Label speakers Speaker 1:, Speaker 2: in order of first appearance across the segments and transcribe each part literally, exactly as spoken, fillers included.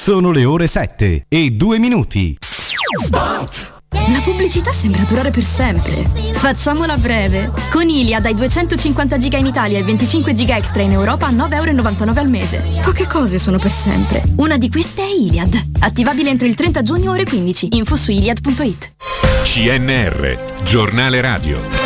Speaker 1: Sono le ore sette e due minuti.
Speaker 2: La pubblicità sembra durare per sempre. Facciamola breve. Con Iliad hai duecentocinquanta giga in Italia e venticinque giga extra in Europa a nove virgola novantanove euro al mese. Poche cose sono per sempre. Una di queste è Iliad. Attivabile entro il trenta giugno ore quindici. Info su iliad punto it.
Speaker 3: C N R, giornale radio.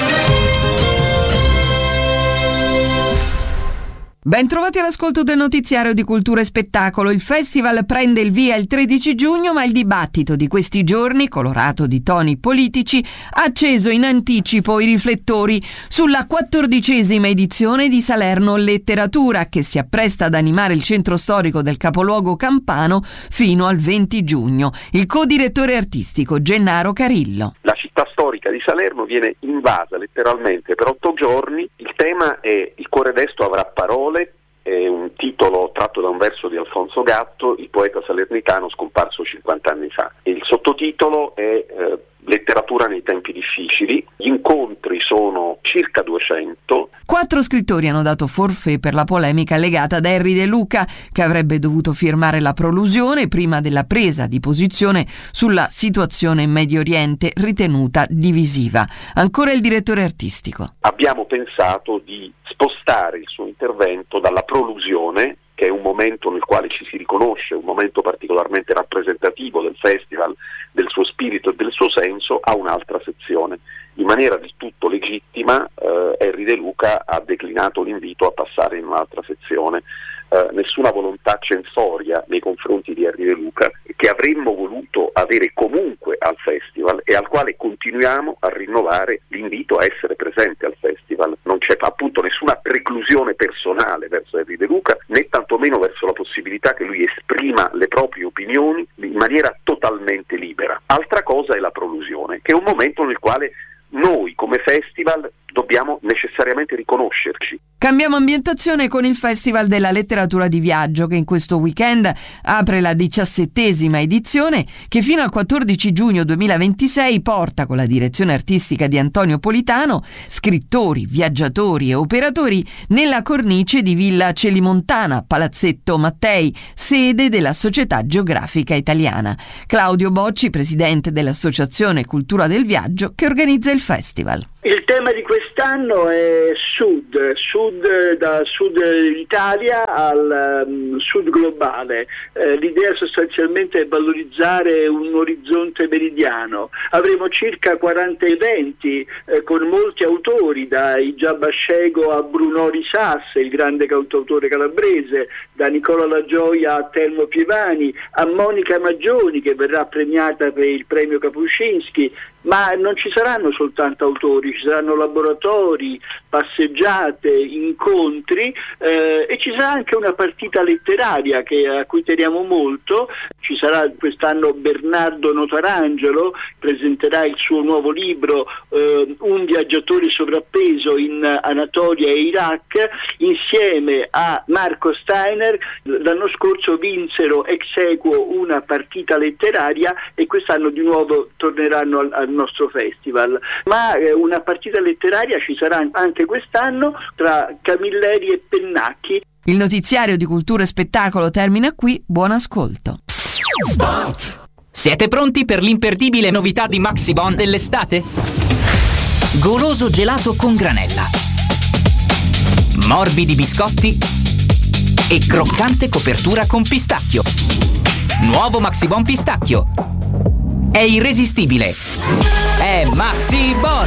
Speaker 4: Ben trovati all'ascolto del notiziario di Cultura e Spettacolo. Il festival prende il via il tredici giugno, ma il dibattito di questi giorni, colorato di toni politici, ha acceso in anticipo i riflettori sulla quattordicesima edizione di Salerno Letteratura, che si appresta ad animare il centro storico del capoluogo campano fino al venti giugno. Il co-direttore artistico Gennaro Carillo.
Speaker 5: La città storica di Salerno viene invasa letteralmente per otto giorni. Il tema è "Il cuore desto avrà parole", è un titolo tratto da un verso di Alfonso Gatto, il poeta salernitano scomparso cinquanta anni fa. E il sottotitolo è eh, Letteratura nei tempi difficili. Gli incontri sono circa duecento.
Speaker 4: Quattro scrittori hanno dato forfait per la polemica legata ad Erri De Luca, che avrebbe dovuto firmare la prolusione prima della presa di posizione sulla situazione in Medio Oriente, ritenuta divisiva. Ancora il direttore artistico.
Speaker 5: Abbiamo pensato di spostare il suo intervento dalla prolusione, che è un momento nel quale ci si riconosce, un momento particolarmente rappresentativo del festival, del suo spirito e del suo senso, a un'altra sezione. In maniera del tutto legittima, eh, Erri De Luca ha declinato l'invito a passare in un'altra sezione. Eh, nessuna volontà censoria nei confronti di Erri De Luca, che avremmo voluto avere comunque al festival e al quale continuiamo a rinnovare l'invito a essere presente al festival. Non c'è appunto nessuna preclusione personale verso Erri De Luca, né tantomeno verso la possibilità che lui esprima le proprie opinioni in maniera totalmente libera. Altra cosa è la prolusione, che è un momento nel quale noi come festival dobbiamo necessariamente riconoscerci.
Speaker 4: Cambiamo ambientazione con il Festival della Letteratura di Viaggio, che in questo weekend apre la diciassettesima edizione, che fino al quattordici giugno duemilaventisei porta, con la direzione artistica di Antonio Politano, scrittori, viaggiatori e operatori nella cornice di Villa Celimontana, Palazzetto Mattei, sede della Società Geografica Italiana. Claudio Bocci, presidente dell'Associazione Cultura del Viaggio, che organizza il festival.
Speaker 6: Il tema di quest'anno è Sud, Sud da Sud Italia al um, Sud globale. Eh, l'idea sostanzialmente è valorizzare un orizzonte meridiano. Avremo circa quaranta eventi eh, con molti autori, da Ijab Scego a Bruno Risas, il grande cantautore calabrese, da Nicola La Gioia a Telmo Pievani, a Monica Maggioni, che verrà premiata per il premio Kapuscinski. Ma non ci saranno soltanto autori, ci saranno laboratori, passeggiate, incontri eh, e ci sarà anche una partita letteraria che, a cui teniamo molto. Ci sarà quest'anno Bernardo Notarangelo, presenterà il suo nuovo libro eh, Un viaggiatore sovrappeso in Anatolia e Iraq, insieme a Marco Steiner. L'anno scorso vinsero ex aequo una partita letteraria e quest'anno di nuovo torneranno al, al nostro festival. Ma eh, una partita letteraria ci sarà anche quest'anno tra Camilleri e Pennacchi.
Speaker 4: Il notiziario di Cultura e Spettacolo termina qui. Buon ascolto.
Speaker 7: Siete pronti per l'imperdibile novità di Maxibon dell'estate? Goloso gelato con granella, morbidi biscotti e croccante copertura con pistacchio. Nuovo Maxibon pistacchio. È irresistibile. È Maxibon.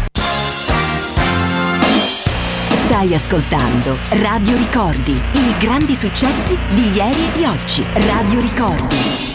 Speaker 8: Stai ascoltando Radio Ricordi, i grandi successi di ieri e di oggi. Radio Ricordi.